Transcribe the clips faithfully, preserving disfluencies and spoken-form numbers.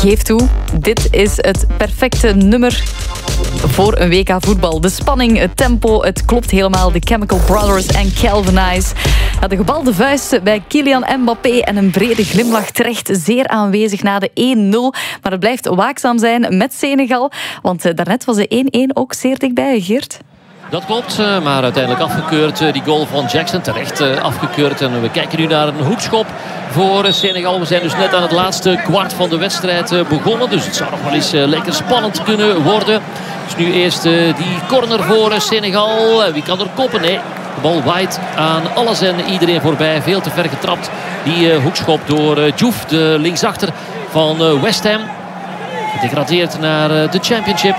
geef toe, dit is het perfecte nummer voor een W K voetbal. De spanning, het tempo, het klopt helemaal. De Chemical Brothers en Calvin Hayes. Ja, de gebalde vuisten bij Kylian Mbappé en een brede glimlach terecht zeer aanwezig na de één nul. Maar het blijft waakzaam zijn met Senegal. Want daarnet was de één één ook zeer dichtbij, Geert. Dat klopt, maar uiteindelijk afgekeurd. Die goal van Jackson terecht afgekeurd. En we kijken nu naar een hoekschop voor Senegal. We zijn dus net aan het laatste kwart van de wedstrijd begonnen. Dus het zou nog wel eens lekker spannend kunnen worden. Dus nu eerst die corner voor Senegal. Wie kan er koppen? Nee, de bal waait aan alles en iedereen voorbij. Veel te ver getrapt. Die hoekschop door Diouf, de linksachter van West Ham. Gedegradeerd naar de Championship.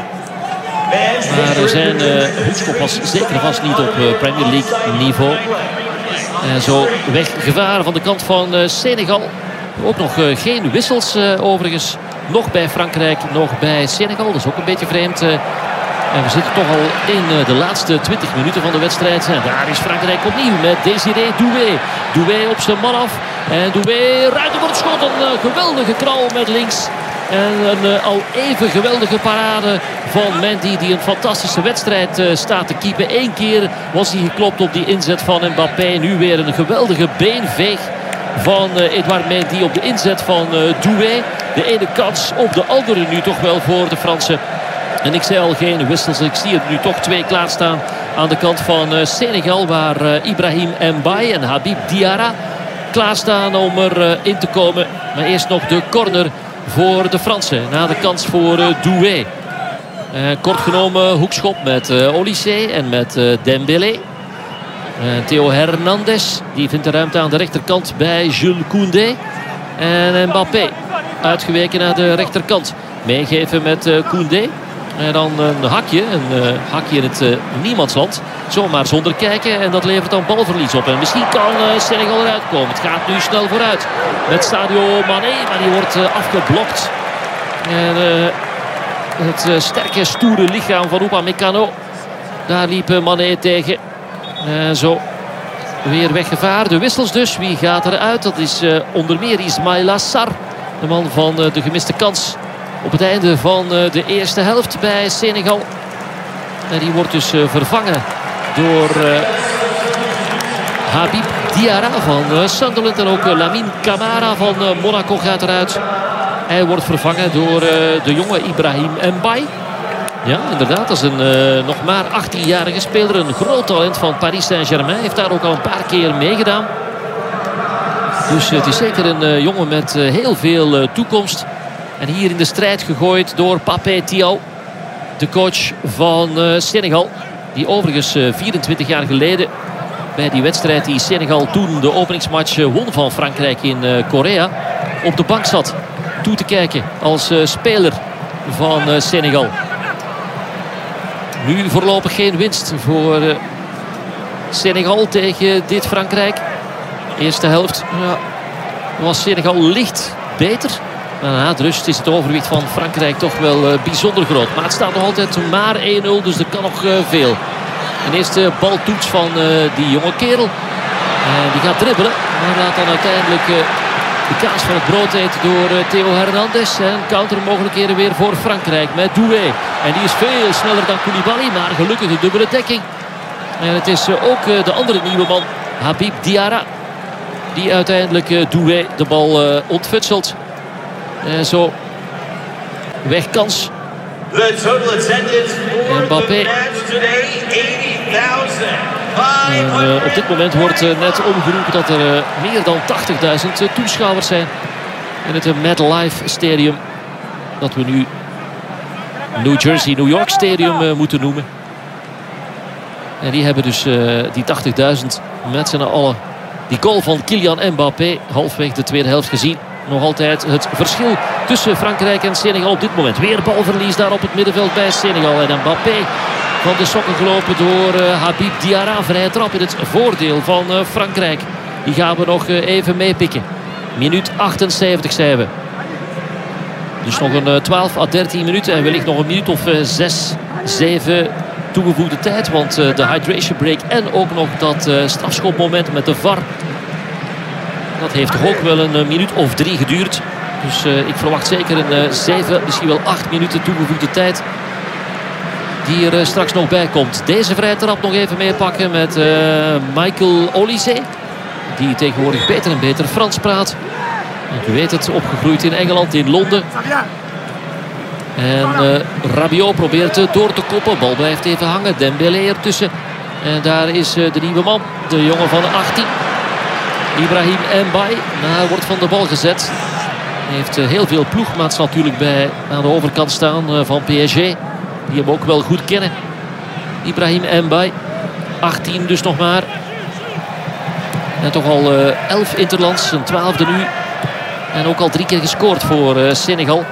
Maar zijn uh, hoekschop was zeker vast niet op uh, Premier League niveau. En zo weg gevaar van de kant van uh, Senegal. Ook nog uh, geen wissels uh, overigens. Nog bij Frankrijk, nog bij Senegal. Dat is ook een beetje vreemd. Uh, en we zitten toch al in uh, de laatste twintig minuten van de wedstrijd. En daar is Frankrijk opnieuw met Désiré Doué. Doué op zijn man af. En Doué ruimte voor het schot. Een uh, geweldige knal met links. En een uh, al even geweldige parade van Mendy, die een fantastische wedstrijd uh, staat te keepen. Eén keer was hij geklopt op die inzet van Mbappé. Nu weer een geweldige beenveeg van uh, Edouard Mendy op de inzet van uh, Doué. De ene kans op de andere nu toch wel voor de Fransen. En ik zei al geen wissels. Ik zie er nu toch twee klaarstaan aan de kant van uh, Senegal. Waar uh, Ibrahim Mbaye en Habib Diarra klaarstaan om erin uh, te komen. Maar eerst nog de corner voor de Fransen. Na de kans voor uh, Doué. Uh, kort genomen hoekschop met uh, Olysée en met uh, Dembélé. Uh, Theo Hernandez. Die vindt de ruimte aan de rechterkant bij Jules Koundé. En Mbappé. Uitgeweken naar de rechterkant. Meegeven met uh, Koundé. En dan een hakje. Een uh, hakje in het uh, niemandsland. Zomaar zonder kijken. En dat levert dan balverlies op. En misschien kan uh, Senegal eruit komen. Het gaat nu snel vooruit. Met Sadio Mané. Maar die wordt uh, afgeblokt. En uh, het uh, sterke, stoere lichaam van Upamecano. Daar liep uh, Mané tegen. En zo weer weggevaar. De wissels dus. Wie gaat eruit? Dat is uh, onder meer Ismaïla Sarr. De man van uh, de gemiste kans. Op het einde van uh, de eerste helft bij Senegal. En die wordt dus uh, vervangen door uh, Habib Diarra van uh, Sunderland. En ook uh, Lamine Camara van uh, Monaco gaat eruit. Hij wordt vervangen door uh, de jonge Ibrahim Mbaye. Ja, inderdaad. Dat is een uh, nog maar achttienjarige speler. Een groot talent van Paris Saint-Germain. Heeft daar ook al een paar keer meegedaan. Dus uh, het is zeker een uh, jongen met uh, heel veel uh, toekomst. En hier in de strijd gegooid door Pape Thiaw. De coach van uh, Senegal. Die overigens uh, vierentwintig jaar geleden bij die wedstrijd die Senegal toen de openingsmatch uh, won van Frankrijk in uh, Korea. Op de bank zat toe te kijken als uh, speler van uh, Senegal. Nu voorlopig geen winst voor uh, Senegal tegen dit Frankrijk. Eerste helft ja, was Senegal licht beter. Maar na het rust is het overwicht van Frankrijk toch wel uh, bijzonder groot. Maar het staat nog altijd maar één nul, dus er kan nog uh, veel. Een eerste baltoets van uh, die jonge kerel. Uh, die gaat dribbelen. Maar laat dan uiteindelijk uh, de kaas van het brood eten door uh, Theo Hernandez. En countermogelijkheden weer voor Frankrijk met Doué. En die is veel sneller dan Koulibaly. Maar gelukkig de dubbele dekking. En het is uh, ook uh, de andere nieuwe man, Habib Diarra. Die uiteindelijk uh, Doué de bal uh, ontfutselt. En zo wegkans. Mbappé. En uh, op dit moment wordt uh, net omgeroepen dat er uh, meer dan tachtigduizend uh, toeschouwers zijn in het uh, MetLife Stadium. Dat we nu New Jersey, New York Stadium uh, moeten noemen. En die hebben dus uh, die tachtigduizend met z'n allen die goal van Kylian Mbappé halfweg de tweede helft gezien. Nog altijd het verschil tussen Frankrijk en Senegal op dit moment. Weer balverlies daar op het middenveld bij Senegal. En Mbappé van de sokken gelopen door uh, Habib Diarra. Vrije trap in het voordeel van uh, Frankrijk. Die gaan we nog uh, even meepikken. Minuut achtenzeventig zijn we. Dus nog een uh, twaalf à dertien minuten. En wellicht nog een minuut of uh, zes, zeven toegevoegde tijd. Want uh, de hydration break en ook nog dat uh, strafschopmoment met de V A R. Dat heeft toch ook wel een uh, minuut of drie geduurd. Dus uh, ik verwacht zeker een uh, zeven, misschien wel acht minuten toegevoegde tijd. Die er uh, straks nog bij komt. Deze vrije trap nog even meepakken met uh, Michael Olise. Die tegenwoordig beter en beter Frans praat. U weet het, opgegroeid in Engeland, in Londen. En uh, Rabiot probeert uh, door te koppen. Bal blijft even hangen. Dembélé ertussen. En daar is uh, de nieuwe man. De jongen van achttien. Ibrahim Mbaye. Nou, wordt van de bal gezet. Hij heeft uh, heel veel ploegmaats natuurlijk bij aan de overkant staan uh, van P S G. Die hem ook wel goed kennen. Ibrahim Mbaye. achttien dus nog maar. En toch al uh, elf interlands. Een twaalfde nu. En ook al drie keer gescoord voor uh, Senegal.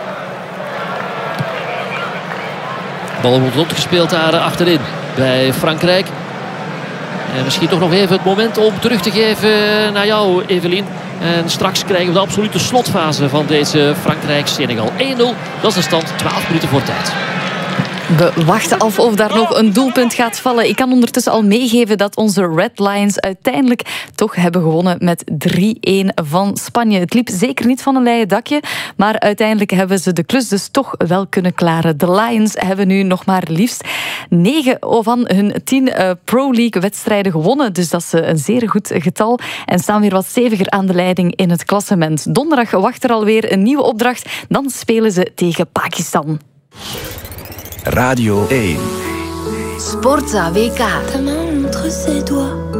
Bal wordt rondgespeeld daar achterin bij Frankrijk. En misschien toch nog even het moment om terug te geven naar jou, Evelien. En straks krijgen we de absolute slotfase van deze Frankrijk-Senegal. één nul, dat is de stand, twaalf minuten voor tijd. We wachten af of daar nog een doelpunt gaat vallen. Ik kan ondertussen al meegeven dat onze Red Lions uiteindelijk toch hebben gewonnen met drie-een van Spanje. Het liep zeker niet van een leien dakje, maar uiteindelijk hebben ze de klus dus toch wel kunnen klaren. De Lions hebben nu nog maar liefst negen van hun tien uh, Pro League wedstrijden gewonnen. Dus dat is een zeer goed getal. En staan weer wat steviger aan de leiding in het klassement. Donderdag wacht er alweer een nieuwe opdracht. Dan spelen ze tegen Pakistan. Radio één. Sportza W K. Ta main entre ses doigts.